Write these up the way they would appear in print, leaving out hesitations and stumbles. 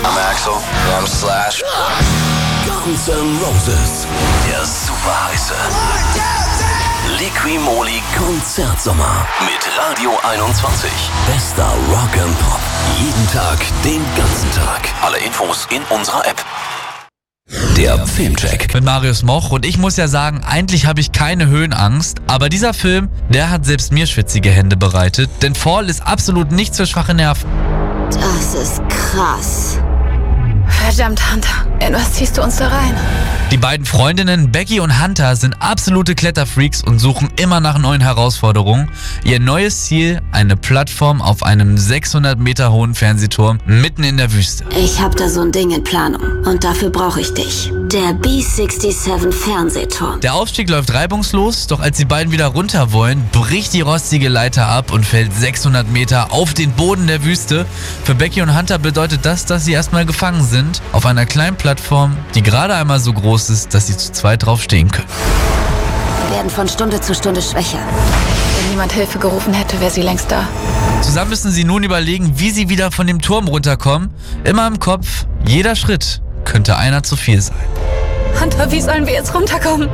I'm Axel. I'm Slash. Guns N' Roses. Der super heiße Liqui-Moly Konzertsommer. mit Radio 21. Bester Rock and Pop. Jeden Tag, den ganzen Tag. Alle Infos in unserer App. Der Filmcheck. Mit Marius Moch, und ich muss ja sagen, eigentlich habe ich keine Höhenangst, aber dieser Film, der hat selbst mir schwitzige Hände bereitet, denn Fall ist absolut nichts für schwache Nerven. Das ist krass. Verdammt, Hunter. In was ziehst du uns da rein? Die beiden Freundinnen Becky und Hunter sind absolute Kletterfreaks und suchen immer nach neuen Herausforderungen. Ihr neues Ziel, eine Plattform auf einem 600 Meter hohen Fernsehturm mitten in der Wüste. Ich hab da so ein Ding in Planung und dafür brauche ich dich. Der B67 Fernsehturm. Der Aufstieg läuft reibungslos, doch als die beiden wieder runter wollen, bricht die rostige Leiter ab und fällt 600 Meter auf den Boden der Wüste. Für Becky und Hunter bedeutet das, dass sie erstmal gefangen sind auf einer kleinen Plattform, die gerade einmal so groß ist, dass sie zu zweit drauf stehen können. Wir werden von Stunde zu Stunde schwächer. Wenn niemand Hilfe gerufen hätte, wäre sie längst da. Zusammen müssen sie nun überlegen, wie sie wieder von dem Turm runterkommen. Immer im Kopf, jeder Schritt könnte einer zu viel sein. Hunter, wie sollen wir jetzt runterkommen?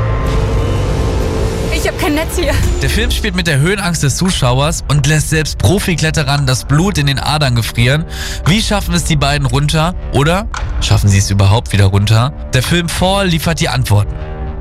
Ich hab kein Netz hier. Der Film spielt mit der Höhenangst des Zuschauers und lässt selbst Profikletterern das Blut in den Adern gefrieren. Wie schaffen es die beiden runter? Oder schaffen sie es überhaupt wieder runter? Der Film Fall liefert die Antworten.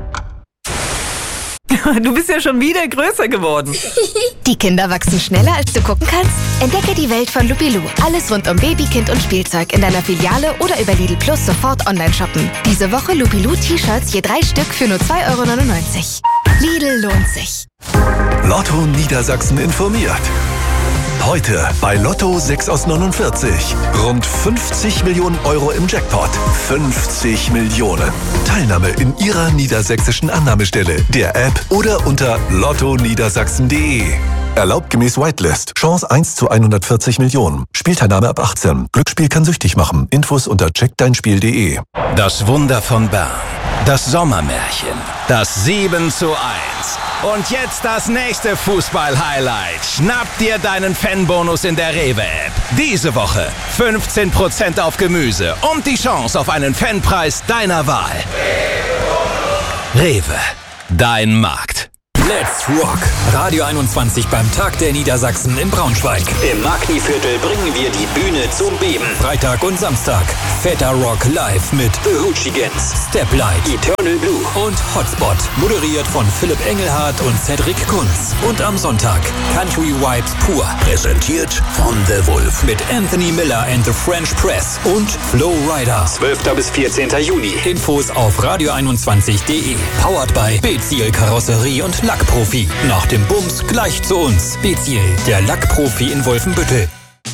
Du bist ja schon wieder größer geworden. Die Kinder wachsen schneller, als du gucken kannst? Entdecke die Welt von Lupilu. Alles rund um Baby, Kind und Spielzeug in deiner Filiale oder über Lidl Plus sofort online shoppen. Diese Woche Lupilu T-Shirts je 3 Stück für nur 2,99 €. Lidl lohnt sich. Lotto Niedersachsen informiert. Heute bei Lotto 6 aus 49. Rund 50 Millionen € im Jackpot. 50 Millionen. Teilnahme in Ihrer niedersächsischen Annahmestelle, der App oder unter lottoniedersachsen.de. Erlaubt gemäß Whitelist. Chance 1 zu 140 Millionen. Spielteilnahme ab 18. Glücksspiel kann süchtig machen. Infos unter checkdeinspiel.de. Das Wunder von Bern. Das Sommermärchen. Das 7:1. Und jetzt das nächste Fußball-Highlight. Schnapp dir deinen Fanbonus in der Rewe-App. Diese Woche 15% auf Gemüse und die Chance auf einen Fanpreis deiner Wahl. Rewe, dein Markt. Let's Rock. Radio 21 beim Tag der Niedersachsen in Braunschweig. Im Magni-Viertel bringen wir die Bühne zum Beben. Freitag und Samstag. Fetter Rock live mit The Hoochigans, Steplight, Eternal Blue und Hotspot. Moderiert von Philipp Engelhardt und Cedric Kunz. Und am Sonntag Country Vibes pur. Präsentiert von The Wolf. Mit Anthony Miller and the French Press und Flow Rider. 12. bis 14. Juni. Infos auf radio21.de. Powered by Beziel Karosserie und Lackprofi. Nach dem Bums gleich zu uns. Beziel, der Lackprofi in Wolfenbüttel.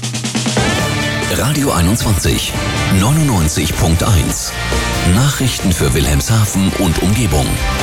Radio 21 99.1. Nachrichten für Wilhelmshaven und Umgebung.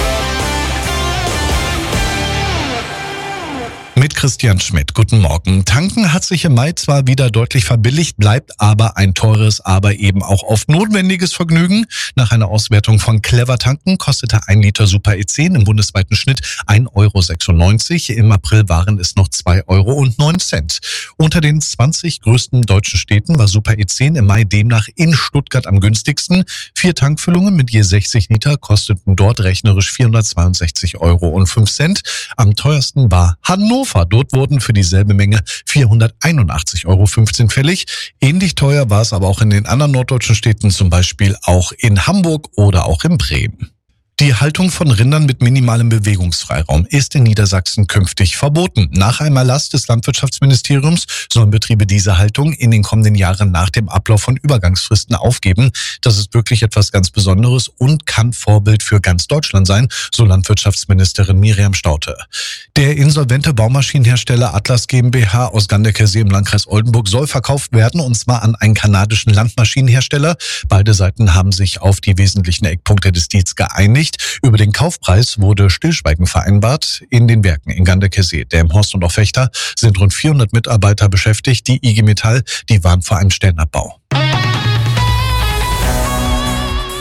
Mit Christian Schmidt. Guten Morgen. Tanken hat sich im Mai zwar wieder deutlich verbilligt, bleibt aber ein teures, aber eben auch oft notwendiges Vergnügen. Nach einer Auswertung von Clever Tanken kostete 1 Liter Super E10 im bundesweiten Schnitt 1,96 €. Im April waren es noch 2,09 €. Unter den 20 größten deutschen Städten war Super E10 im Mai demnach in Stuttgart am günstigsten. 4 Tankfüllungen mit je 60 Liter kosteten dort rechnerisch 462,05 €. Am teuersten war Hannover. Dort wurden für dieselbe Menge 481,15 € fällig. Ähnlich teuer war es aber auch in den anderen norddeutschen Städten, zum Beispiel auch in Hamburg oder auch in Bremen. Die Haltung von Rindern mit minimalem Bewegungsfreiraum ist in Niedersachsen künftig verboten. Nach einem Erlass des Landwirtschaftsministeriums sollen Betriebe diese Haltung in den kommenden Jahren nach dem Ablauf von Übergangsfristen aufgeben. Das ist wirklich etwas ganz Besonderes und kann Vorbild für ganz Deutschland sein, so Landwirtschaftsministerin Miriam Staudte. Der insolvente Baumaschinenhersteller Atlas GmbH aus Gandeckesee im Landkreis Oldenburg soll verkauft werden, und zwar an einen kanadischen Landmaschinenhersteller. Beide Seiten haben sich auf die wesentlichen Eckpunkte des Deals geeinigt. Über den Kaufpreis wurde Stillschweigen vereinbart. In den Werken in Gandeckesee, Delmenhorst und auch Vechta sind rund 400 Mitarbeiter beschäftigt. Die IG Metall, die warnt vor einem Stellenabbau.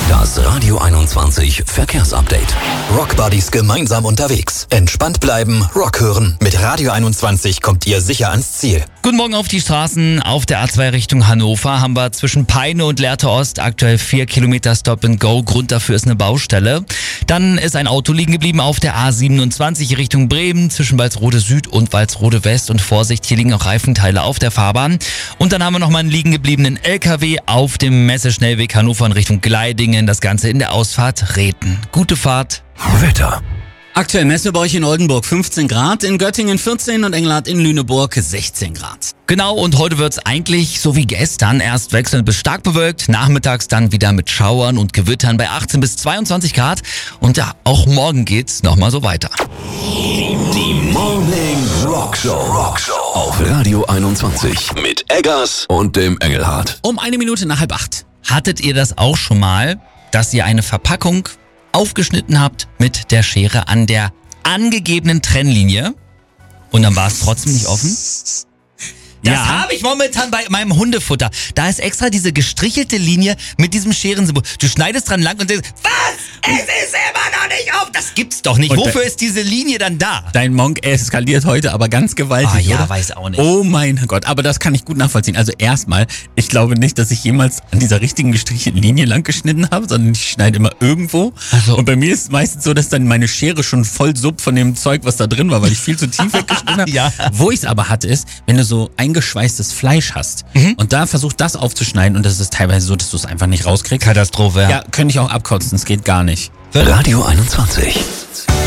Das Radio 21 Verkehrsupdate. Rockbuddies gemeinsam unterwegs. Entspannt bleiben, Rock hören. Mit Radio 21 kommt ihr sicher ans Ziel. Guten Morgen auf die Straßen. Auf der A2 Richtung Hannover haben wir zwischen Peine und Lehrte Ost aktuell 4 Kilometer Stop and Go. Grund dafür ist eine Baustelle. Dann ist ein Auto liegen geblieben auf der A27 Richtung Bremen zwischen Walsrode Süd und Walsrode West. Und Vorsicht, hier liegen auch Reifenteile auf der Fahrbahn. Und dann haben wir nochmal einen liegen gebliebenen LKW auf dem Messeschnellweg Hannover in Richtung Gleidingen. Das Ganze in der Ausfahrt Reten. Gute Fahrt. Wetter. Aktuell Messe bei euch in Oldenburg 15 Grad, in Göttingen 14 und Engelhardt in Lüneburg 16 Grad. Genau, und heute wird's eigentlich so wie gestern. Erst wechselnd bis stark bewölkt, nachmittags dann wieder mit Schauern und Gewittern bei 18 bis 22 Grad. Und ja, auch morgen geht's nochmal so weiter. Die Morning Rockshow auf Radio 21 mit Eggers und dem Engelhardt. Um 7:01. Hattet ihr das auch schon mal, dass ihr eine Verpackung aufgeschnitten habt mit der Schere an der angegebenen Trennlinie und dann war es trotzdem nicht offen? Das habe ich momentan bei meinem Hundefutter. Da ist extra diese gestrichelte Linie mit diesem Scherensymbol. Du schneidest dran lang und denkst, was? Es ist immer noch nicht auf. Das gibt's doch nicht. Und wofür ist diese Linie dann da? Dein Monk eskaliert heute aber ganz gewaltig, ja, oder? weiß auch nicht. Oh mein Gott, aber das kann ich gut nachvollziehen. Also erstmal, ich glaube nicht, dass ich jemals an dieser richtigen gestrichelten Linie lang geschnitten habe, sondern ich schneide immer irgendwo. Also. Und bei mir ist es meistens so, dass dann meine Schere schon voll suppt von dem Zeug, was da drin war, weil ich viel zu tief weggeschnitten habe. Ja. Wo ich es aber hatte, ist, wenn du so eingeschweißtes Fleisch hast und da versucht das aufzuschneiden und das ist teilweise so, dass du es einfach nicht rauskriegst. Katastrophe, Ja, könnte ich auch abkotzen, es geht gar nicht. Radio 21.